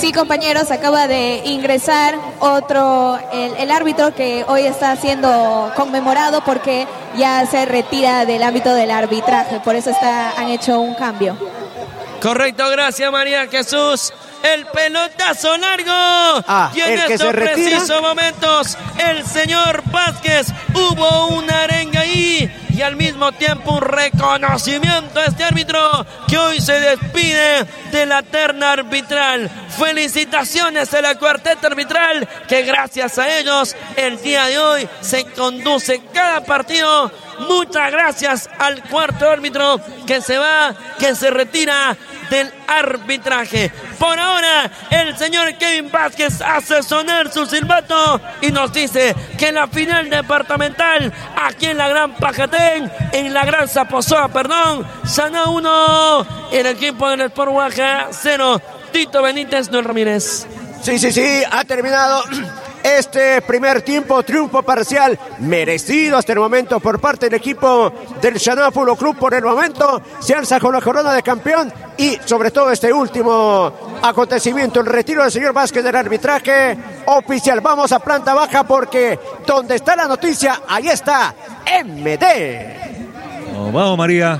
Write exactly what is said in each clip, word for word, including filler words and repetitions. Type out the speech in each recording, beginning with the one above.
Sí, compañeros, acaba de ingresar otro, el, el árbitro que hoy está siendo conmemorado porque ya se retira del ámbito del arbitraje, por eso está, han hecho un cambio. Correcto, gracias María Jesús. El pelotazo largo. Ah, y en estos precisos momentos, el señor Vázquez, hubo una arenga ahí y al mismo tiempo un reconocimiento a este árbitro que hoy se despide de la terna arbitral. Felicitaciones a la cuarteta arbitral que gracias a ellos el día de hoy se conduce cada partido. Muchas gracias al cuarto árbitro que se va, que se retira del arbitraje. Por ahora, el señor Kevin Vázquez hace sonar su silbato y nos dice que la final departamental aquí en la Gran Pajatén, en la Gran Zaposoa, perdón, Sana uno, el equipo del Sport Oaxaca cero. Tito Benítez, Noel Ramírez. Sí, sí, sí, ha terminado este primer tiempo, triunfo parcial merecido hasta el momento por parte del equipo del Xanadu Fútbol Club. Por el momento se alza con la corona de campeón y sobre todo este último acontecimiento, el retiro del señor Vázquez del arbitraje oficial. Vamos a planta baja porque donde está la noticia, ahí está M D. Oh, vamos María.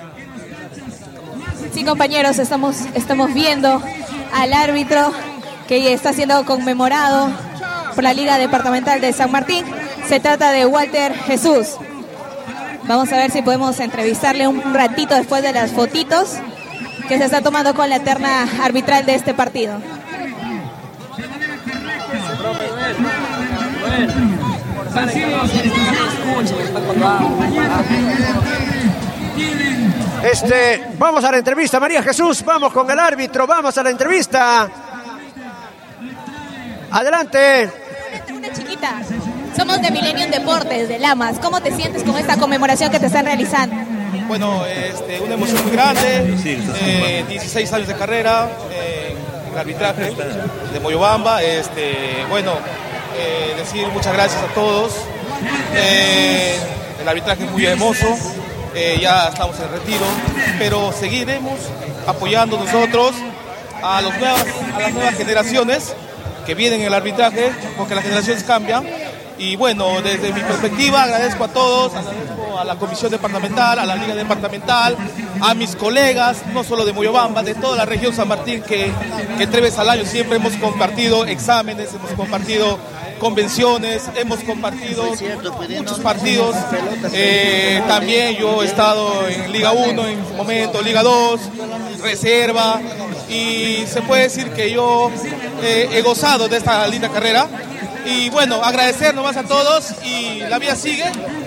Sí, compañeros, estamos, estamos viendo al árbitro que está siendo conmemorado por la Liga Departamental de San Martín. Se trata de Walter Jesús. Vamos a ver si podemos entrevistarle un ratito después de las fotitos que se está tomando con la terna arbitral de este partido. Este, vamos a la entrevista, María Jesús, vamos con el árbitro, vamos a la entrevista. Adelante. Una chiquita. Somos de Millennium Deportes, de Lamas. ¿Cómo te sientes con esta conmemoración que te están realizando? Bueno, este, una emoción muy grande, eh, dieciséis años de carrera eh, en arbitraje de Moyobamba. Este, bueno, eh, decir muchas gracias a todos. Eh, el arbitraje es muy hermoso, eh, ya estamos en retiro, pero seguiremos apoyando nosotros a, los nuevas, a las nuevas generaciones que vienen en el arbitraje, porque las generaciones cambian. Y bueno, desde mi perspectiva agradezco a todos, agradezco a la comisión departamental, a la liga departamental, a mis colegas, no solo de Moyobamba, de toda la región San Martín, que, que tres veces al año siempre hemos compartido exámenes, hemos compartido convenciones, hemos compartido muchos partidos. Eh, también yo he estado en Liga uno en su momento, Liga dos, reserva, y se puede decir que yo eh, he gozado de esta linda carrera. Y bueno, agradecer nomás a todos y la vida sigue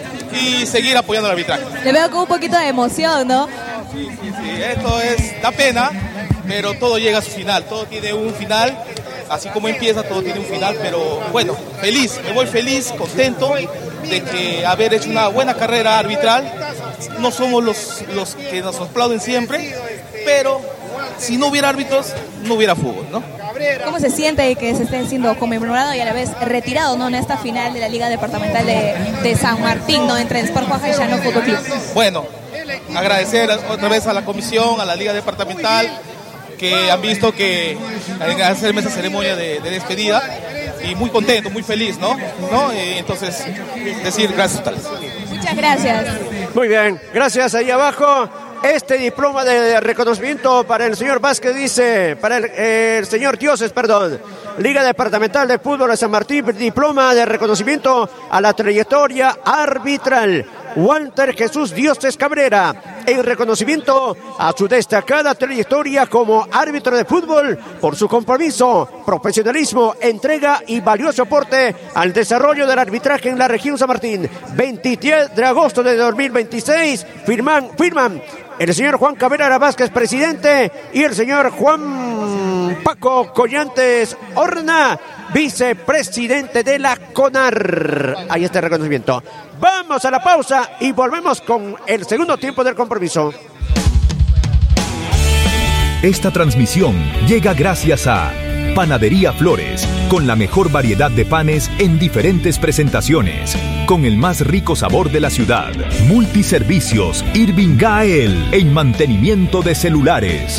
y seguir apoyando el arbitraje. Le veo con un poquito de emoción, ¿no? Sí, sí, sí, esto es, da pena, pero todo llega a su final, todo tiene un final, así como empieza, todo tiene un final, pero bueno, feliz, me voy feliz, contento de que haber hecho una buena carrera arbitral. No somos los, los que nos aplauden siempre, pero si no hubiera árbitros, no hubiera fútbol, ¿no? ¿Cómo se siente que se esté siendo conmemorado y a la vez retirado, ¿no?, en esta final de la Liga Departamental de, de San Martín, ¿no?, entre el Sport Oaxaca y Xanadu Fútbol Club? Bueno, agradecer otra vez a la comisión, a la Liga Departamental, que han visto que hacerme esa ceremonia de, de despedida, y muy contento, muy feliz, ¿no? ¿No? Y entonces, decir gracias a ustedes. Muchas gracias. Muy bien, gracias. Ahí abajo, este diploma de reconocimiento para el señor Vázquez, dice, para el, el señor Dioses, perdón, Liga Departamental de Fútbol de San Martín, diploma de reconocimiento a la trayectoria arbitral. Walter Jesús Dioses Cabrera, en reconocimiento a su destacada trayectoria como árbitro de fútbol por su compromiso, profesionalismo, entrega y valioso aporte al desarrollo del arbitraje en la región San Martín. veintitrés de agosto de dos mil veintiséis, firman, firman el señor Juan Cabrera Vázquez, presidente, y el señor Juan Paco Collantes Horna, vicepresidente de la CONAR. Ahí está el reconocimiento. Vamos a la pausa y volvemos con el segundo tiempo del compromiso. Esta transmisión llega gracias a Panadería Flores, con la mejor variedad de panes en diferentes presentaciones, con el más rico sabor de la ciudad. Multiservicios Irving Gael, en mantenimiento de celulares.